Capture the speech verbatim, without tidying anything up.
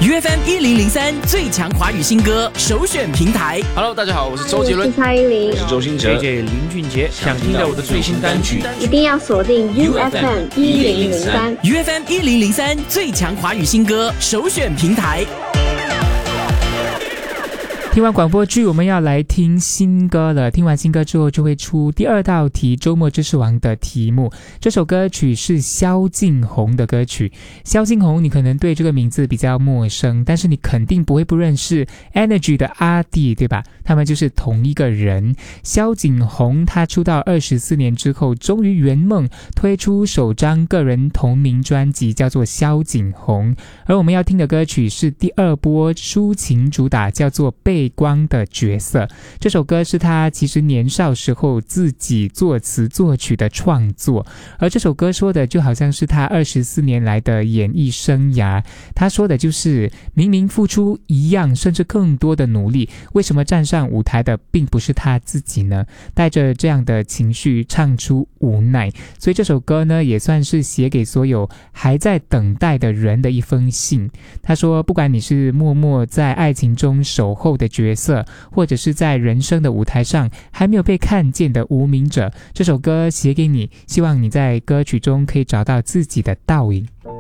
U F M 一零零三最强华语新歌首选平台。 Hello， 大家好，我是周杰伦， 我是蔡依林， 我是周兴哲 ，J J 林俊杰。想听到我的最新单曲， 一定要锁定 U F M 一零零三 U F M 一零零三最强华语新歌首选平台。 听完广播剧，我们要来听新歌了。听完新歌之后，就会出第二道题，周末知识王的题目。这首歌曲是萧敬鸿的歌曲。萧敬鸿，你可能对这个名字比较陌生，但是你肯定不会不认识 Energy 的阿弟，对吧？他们就是同一个人。萧敬鸿他出道二十四年之后，终于圆梦，推出首张个人同名专辑，叫做萧敬鸿。而我们要听的歌曲是第二波抒情主打，叫做背光的角色。这首歌是他其实年少时候自己作词作曲的创作，而这首歌说的就好像是他二十四年来的演艺生涯。他说的就是明明付出一样甚至更多的努力，为什么站上舞台的并不是他自己呢？带着这样的情绪唱出无奈。所以这首歌呢，也算是写给所有还在等待的人的一封信。他说，不管你是默默在爱情中守候的角色，或者是在人生的舞台上还没有被看见的无名者，这首歌写给你，希望你在歌曲中可以找到自己的倒影。